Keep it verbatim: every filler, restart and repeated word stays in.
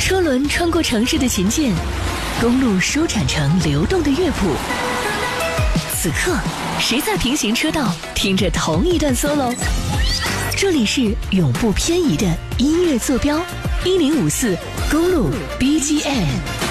车轮穿过城市的琴键，公路舒展成流动的乐谱。此刻，谁在平行车道听着同一段 solo？ 这里是永不偏移的音乐坐标，一零五四公路 B G M。